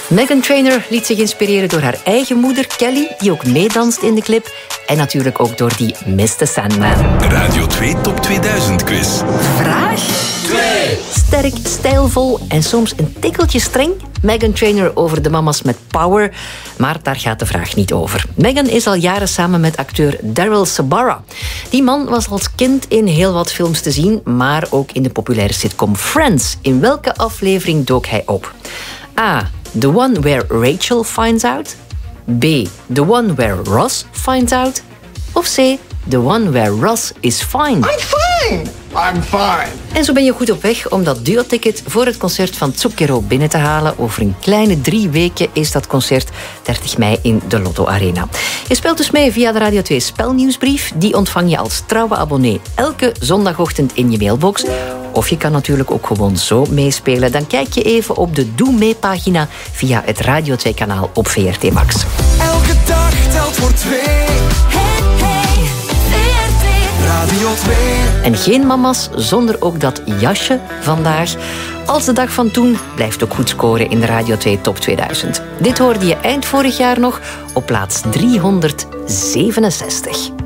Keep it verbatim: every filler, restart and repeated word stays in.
Meghan Trainor liet zich inspireren door haar eigen moeder Kelly, die ook meedanst in de clip. En natuurlijk ook door die mister Sandman. Radio twee Top tweeduizend quiz. Vraag twee. Sterk, stijlvol en soms een tikkeltje streng. Meghan Trainor over de mama's met power. Maar daar gaat de vraag niet over. Meghan is al jaren samen met acteur Daryl Sabara. Die man was als kind in heel wat films te zien, maar ook in de populaire sitcom Friends. In welke aflevering dook hij op? A. The one where Rachel finds out. B. The one where Ross finds out. Of C. The one where Ross is fine. I'm fine. I'm fine. En zo ben je goed op weg om dat duo-ticket voor het concert van Zucchero binnen te halen. Over een kleine drie weken is dat concert, dertig mei in de Lotto Arena. Je speelt dus mee via de Radio twee spelnieuwsbrief. Die ontvang je als trouwe abonnee elke zondagochtend in je mailbox. Of je kan natuurlijk ook gewoon zo meespelen. Dan kijk je even op de Doe Mee-pagina via het Radio twee kanaal op V R T Max. Elke dag telt voor twee. Hey, hey, V R T. Radio twee. En geen mama's zonder ook dat jasje vandaag. Als de dag van toen blijft ook goed scoren in de Radio twee Top tweeduizend. Dit hoorde je eind vorig jaar nog op plaats driehonderdzevenenzestig.